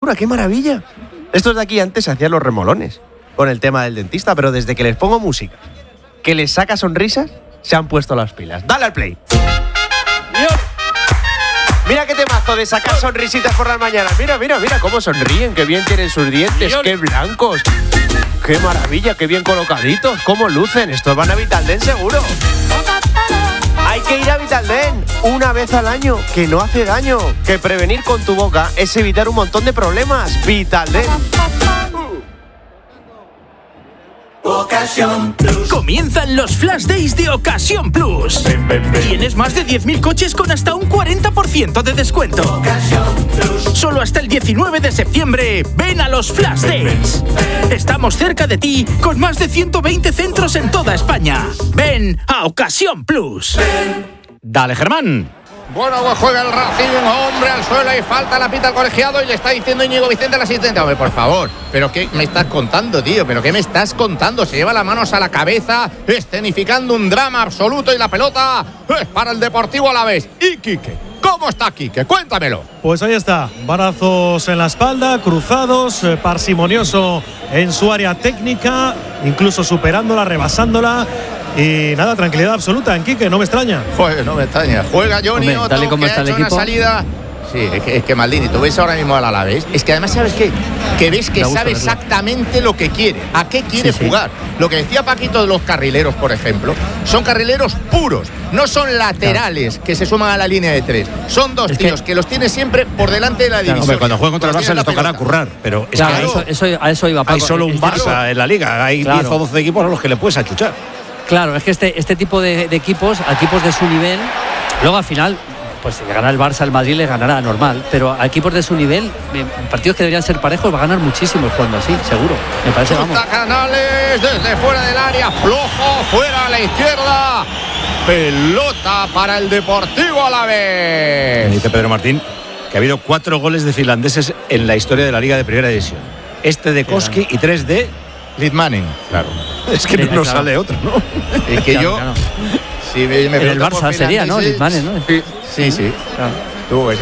frescura, qué maravilla. Estos de aquí antes hacían los remolones con el tema del dentista, pero desde que les pongo música que les saca sonrisas, se han puesto las pilas. Dale al play. Mira qué temazo de sacar sonrisitas por las mañanas. Mira cómo sonríen, qué bien tienen sus dientes, qué blancos. Qué maravilla, qué bien colocaditos, cómo lucen. Estos van a Vitaldent seguro. Hay que ir a Vitaldent una vez al año, que no hace daño. Que prevenir con tu boca es evitar un montón de problemas. Vitaldent. Ocasión Plus. Comienzan los Flash Days de Ocasión Plus. Tienes más de 10.000 coches con hasta un 40% de descuento. Ocasión Plus. Solo hasta el 19 de septiembre. Ven a los Flash Days. Estamos cerca de ti con más de 120 centros en toda España. Ven a Ocasión Plus. Dale, Germán. Bueno, pues juega el Racing, hombre al suelo y falta la pita al colegiado y le está diciendo Íñigo Vicente al asistente. Hombre, por favor, ¿pero qué me estás contando, tío? ¿Pero qué me estás contando? Se lleva las manos a la cabeza, escenificando un drama absoluto y la pelota es para el Deportivo Alavés. ¿Y Quique? ¿Cómo está Quique? Cuéntamelo. Pues ahí está, brazos en la espalda, cruzados, parsimonioso en su área técnica, incluso superándola, rebasándola. Y nada, tranquilidad absoluta en Quique, no me extraña. Pues no me extraña. Juega Johnny Otto, tal y como que está ha el hecho equipo. una salida. Sí, es que Maldini, tú ves ahora mismo al Alavés. Es que además, ¿sabes qué? Que ves que sabe exactamente lo que quiere, a qué quiere jugar. Lo que decía Paquito de los carrileros, por ejemplo, son carrileros puros, no son laterales que se suman a la línea de tres. Son dos tíos que los tiene siempre por delante de la división. Hombre, cuando jueguen contra el Barça les tocará currar, pero es que a eso iba Paco. hay solo un Barça en la Liga, hay 10 o 12 equipos a los que le puedes achuchar. Claro, es que este tipo de equipos de su nivel, luego al final, pues si le gana el Barça, el Madrid le ganará normal, pero a equipos de su nivel, partidos que deberían ser parejos, va a ganar muchísimo jugando así, seguro. Me parece, vamos. Canales desde fuera del área, flojo, fuera a la izquierda. Pelota para el Deportivo Alavés. Dice Pedro Martín que ha habido 4 goles de finlandeses en la historia de la Liga de Primera División. Este de Koski y 3 de Litmanen. Claro. Es que no sale otro, ¿no? Es que claro. Si me en el Barça sería, ¿no? Litmanen, ¿no? Sí. Claro. Tú ves,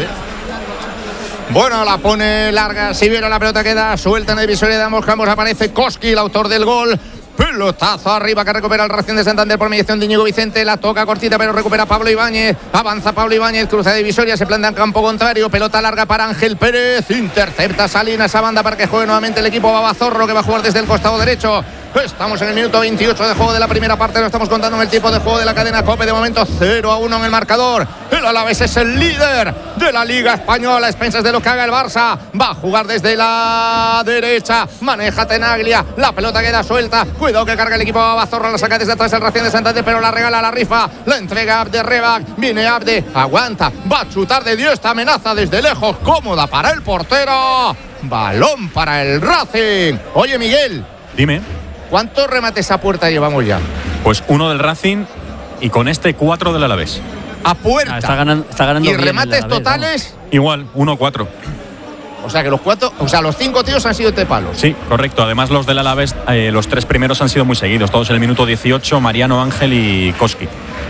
Bueno, la pone larga. Si viene la pelota queda suelta en el divisoria de ambos campos. Aparece Koski, el autor del gol. Pelotazo arriba que recupera el Racing de Santander por mediación de Íñigo Vicente. La toca cortita, pero recupera Pablo Ibáñez. Avanza Pablo Ibáñez, cruza de divisoria, se planta en campo contrario. Pelota larga para Ángel Pérez. Intercepta Salinas a banda para que juegue nuevamente el equipo Babazorro, que va a jugar desde el costado derecho. Estamos en el minuto 28 de juego de la primera parte. Lo estamos contando en el tiempo de juego de la cadena COPE. De momento 0-1 en el marcador. El Alavés es el líder de la Liga Española, a expensas de lo que haga el Barça. Va a jugar desde la derecha. Maneja Tenaglia. La pelota queda suelta. Cuidado que carga el equipo Babazorro. La saca desde atrás el Racing de Santander, pero la regala la rifa. La entrega Abde Rebac. Viene Abde. Aguanta. Va a chutar de Dios. Esta amenaza desde lejos. Cómoda para el portero. Balón para el Racing. Oye, Miguel. Dime. ¿Cuántos remates a puerta llevamos ya? Pues 1 del Racing y con 4 del Alavés. A puerta. Está ganando ¿Y bien remates Alavés, totales? Vamos. Igual, 1-4. O sea que los 5 tíos han sido de palos. Sí, correcto. Además los del Alavés, los 3 primeros han sido muy seguidos. Todos en el minuto 18, Mariano, Ángel y Koski.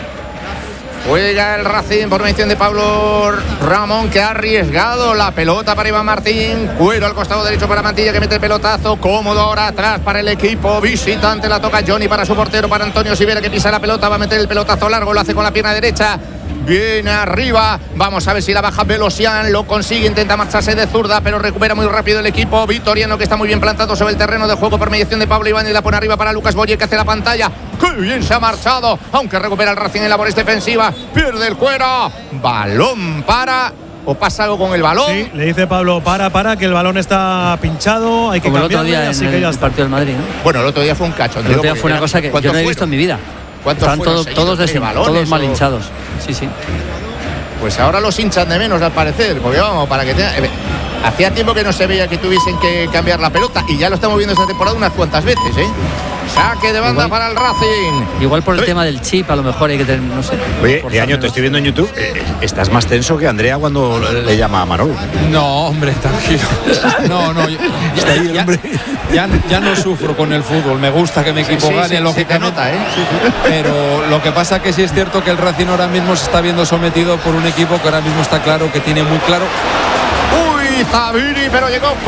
Juega el Racing por mención de Pablo Ramón, que ha arriesgado la pelota para Iván Martín. Cuero al costado derecho para Mantilla, que mete el pelotazo. Cómodo ahora atrás para el equipo visitante. La toca Johnny para su portero, para Antonio Sivera, que pisa la pelota. Va a meter el pelotazo largo, lo hace con la pierna derecha. Viene arriba, vamos a ver si la baja Velosian, lo consigue, intenta marcharse de zurda, pero recupera muy rápido el equipo vitoriano, que está muy bien plantado sobre el terreno de juego por mediación de Pablo Ibáñez. La pone arriba para Lucas Boyer, que hace la pantalla. ¡Qué bien se ha marchado! Aunque recupera el Racing en labores defensivas, pierde el cuero. Balón para... ¿O pasa algo con el balón? Sí, le dice Pablo, para, que el balón está pinchado, hay que como cambiarlo, el otro día así en que ya el está. partido del Madrid, ¿no? Bueno, el otro día fue un cacho. El otro día fue una cosa que yo no he visto en mi vida. Estaban todos mal hinchados. Sí. Pues ahora los hinchan de menos, al parecer, porque vamos, para que hacía tiempo que no se veía que tuviesen que cambiar la pelota y ya lo estamos viendo esta temporada unas cuantas veces, Saque de banda para el Racing. Igual por el tema del chip, a lo mejor hay que tener, no sé. Oye, Leaño, te estoy viendo en YouTube. Estás más tenso que Andrea cuando le llama a Manolo. No, hombre, tranquilo. No. Está ahí el hombre. Ya no sufro con el fútbol. Me gusta que mi equipo gane, lógicamente. Pero lo que pasa que sí es cierto que el Racing ahora mismo se está viendo sometido por un equipo que ahora mismo está claro, que tiene muy claro. Uy, Zabiri, pero llegó